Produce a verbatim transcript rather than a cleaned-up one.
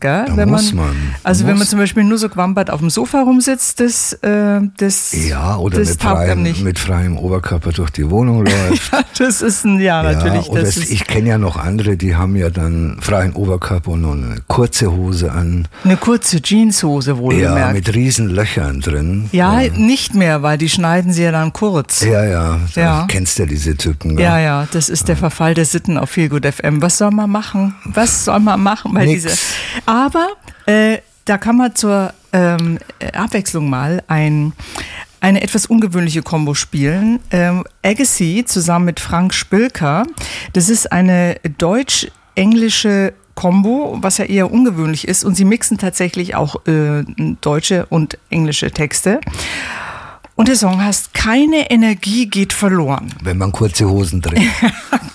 gell? Da wenn muss man, man. Also muss. wenn man zum Beispiel nur so gewampert auf dem Sofa rumsitzt, das, äh, das, ja, oder das mit, taugt einem freiem, nicht. mit freiem Oberkörper durch die Wohnung läuft. Ja, das ist ein, ja, ja, natürlich. oder Das es, ist ich kenne ja noch andere, die haben ja dann freien Oberkörper und noch eine kurze Hose an. eine kurze Jeanshose wohlgemerkt. Ja, mit riesen Löchern drin. Ja, ja, nicht mehr, weil die schneiden sie ja dann kurz. ja, ja, Ja. kennst ja diese Typen. Gell? Ja, ja, das ist der Verfall der Sitten auf Feelgood F M. Was soll man machen? Was soll man machen bei Nix. dieser? Aber äh, da kann man zur ähm, Abwechslung mal ein, eine etwas ungewöhnliche Kombo spielen. Ähm, Agassi zusammen mit Frank Spilker. Das ist eine deutsch-englische Kombo, was ja eher ungewöhnlich ist. Und sie mixen tatsächlich auch äh, deutsche und englische Texte. Und der Song heißt "Keine Energie geht verloren". Wenn man kurze Hosen trägt.